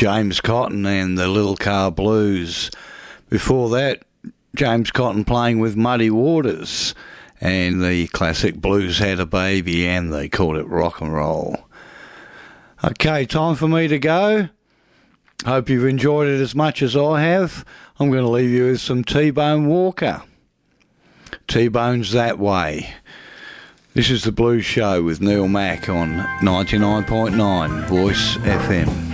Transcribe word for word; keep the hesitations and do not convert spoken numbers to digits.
James Cotton and the Little Car Blues. Before that, James Cotton playing with Muddy Waters and the classic Blues Had a Baby, and they called it rock and roll. Okay, time for me to go. Hope you've enjoyed it as much as I have. I'm going to leave you with some T-Bone Walker. T-Bone's That Way. This is the Blues Show with Neil Mack on ninety-nine point nine Voice F M.